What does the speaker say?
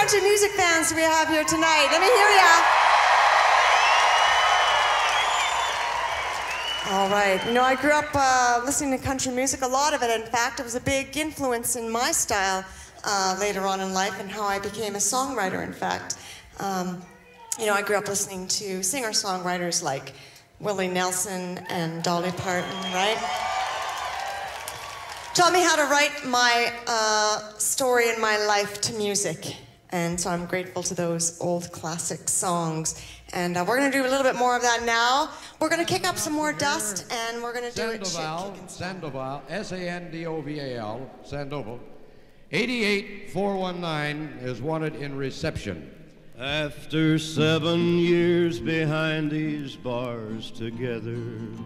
country music fans do we have here tonight? Let me hear ya. All right. You know, I grew up listening to country music, a lot of it. In fact, it was a big influence in my style later on in life and how I became a songwriter, in fact. You know, I grew up listening to singer-songwriters like Willie Nelson and Dolly Parton, right? Taught me how to write my story in my life to music. And so I'm grateful to those old classic songs. And we're going to do a little bit more of that now. We're going to kick up some more dust, and we're going to do it. Sandoval, S-A-N-D-O-V-A-L, Sandoval. 88419 is wanted in reception. After 7 years behind these bars together,